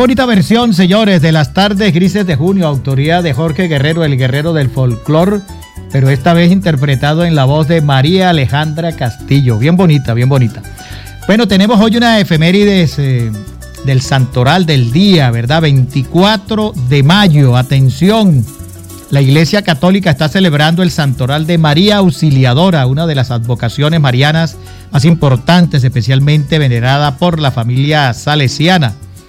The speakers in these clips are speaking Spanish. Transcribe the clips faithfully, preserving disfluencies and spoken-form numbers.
bonita versión, señores, de Las Tardes Grises de Junio, autoría de Jorge Guerrero, el guerrero del folclor, pero esta vez interpretado en la voz de María Alejandra Castillo. Bien bonita, bien bonita. Bueno, tenemos hoy una efemérides eh, del santoral del día, ¿verdad? veinticuatro de mayo, atención. La Iglesia Católica está celebrando el santoral de María Auxiliadora, una de las advocaciones marianas más importantes, especialmente venerada por la familia salesiana.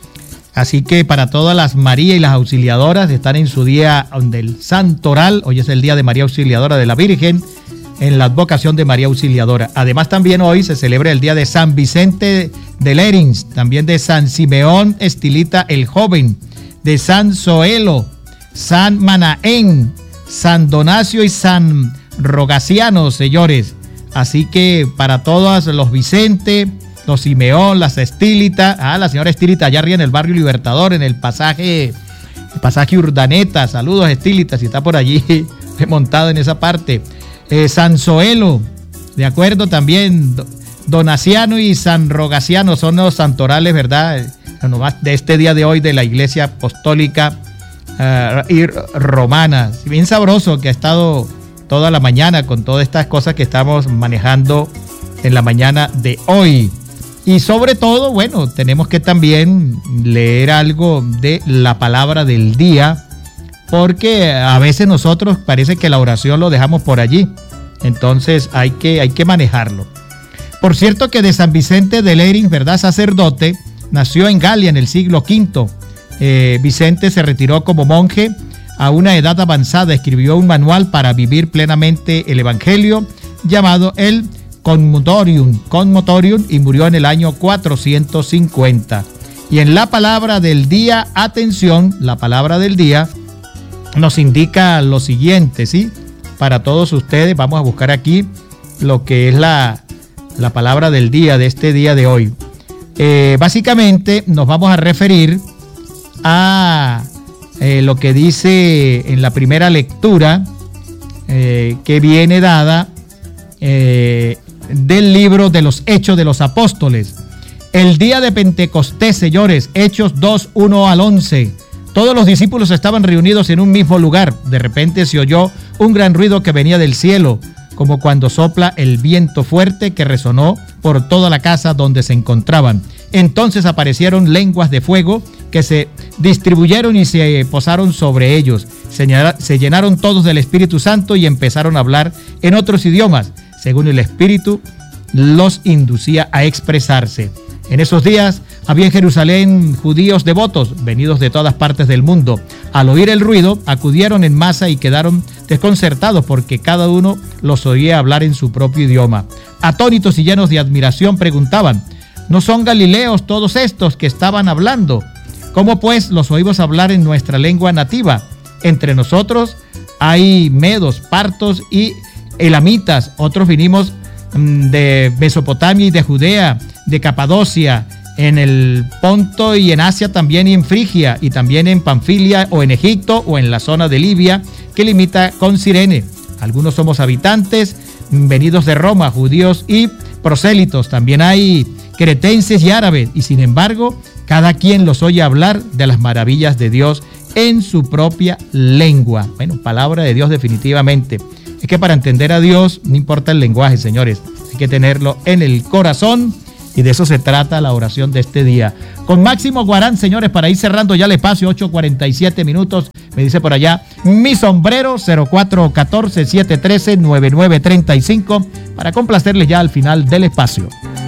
Así que para todas las María y las Auxiliadoras están en su día del santoral. Hoy es el día de María Auxiliadora de la Virgen, en la advocación de María Auxiliadora. Además, también hoy se celebra el día de San Vicente de Lérins, también de San Simeón Estilita el Joven, de San Zoelo, San Manaén, San Donacio y San Rogaciano, señores. Así que para todos los Vicente, los Simeón, las Estílitas, ah, la señora Estílita allá arriba en el barrio Libertador, en el pasaje, el pasaje Urdaneta. Saludos, Estílita, si está por allí montado en esa parte. Eh, San Zoelo, de acuerdo, también Donaciano y San Rogaciano son los santorales, ¿verdad? De este día de hoy de la Iglesia Apostólica uh, y Romana. Bien sabroso que ha estado toda la mañana con todas estas cosas que estamos manejando en la mañana de hoy. Y sobre todo, bueno, tenemos que también leer algo de la palabra del día, porque a veces nosotros parece que la oración lo dejamos por allí. Entonces hay que, hay que manejarlo. Por cierto que de San Vicente de Lérins, ¿verdad? Sacerdote, nació en Galia en el siglo quinto. Eh, Vicente se retiró como monje a una edad avanzada. Escribió un manual para vivir plenamente el Evangelio llamado el Conmotorium, Conmotorium, y murió en el año cuatrocientos cincuenta. Y en la palabra del día, atención, la palabra del día nos indica lo siguiente, ¿sí? Para todos ustedes, vamos a buscar aquí lo que es la, la palabra del día de este día de hoy. Eh, básicamente nos vamos a referir a eh, lo que dice en la primera lectura eh, que viene dada eh, del libro de los Hechos de los Apóstoles. El día de Pentecostés, señores, Hechos dos, uno al once. Todos los discípulos estaban reunidos en un mismo lugar. De repente se oyó un gran ruido que venía del cielo, como cuando sopla el viento fuerte, que resonó por toda la casa donde se encontraban. Entonces aparecieron lenguas de fuego que se distribuyeron y se posaron sobre ellos. Se llenaron todos del Espíritu Santo y empezaron a hablar en otros idiomas, según el Espíritu los inducía a expresarse. En esos días había en Jerusalén judíos devotos, venidos de todas partes del mundo. Al oír el ruido, acudieron en masa y quedaron desconcertados porque cada uno los oía hablar en su propio idioma. Atónitos y llenos de admiración preguntaban: ¿no son galileos todos estos que estaban hablando? ¿Cómo pues los oímos hablar en nuestra lengua nativa? Entre nosotros hay medos, partos y elamitas. Otros vinimos de Mesopotamia y de Judea, de Capadocia, en el Ponto y en Asia también, y en Frigia, y también en Panfilia o en Egipto o en la zona de Libia que limita con Cirene. Algunos somos habitantes venidos de Roma, judíos y prosélitos. También hay cretenses y árabes, y sin embargo cada quien los oye hablar de las maravillas de Dios en su propia lengua. Bueno, palabra de Dios definitivamente. Es que para entender a Dios no importa el lenguaje, señores, hay que tenerlo en el corazón, y de eso se trata la oración de este día. Con Máximo Guarán, señores, para ir cerrando ya el espacio, ocho cuarenta y siete minutos, me dice por allá mi sombrero, cero cuatro uno cuatro, siete uno tres, nueve nueve tres cinco, para complacerles ya al final del espacio.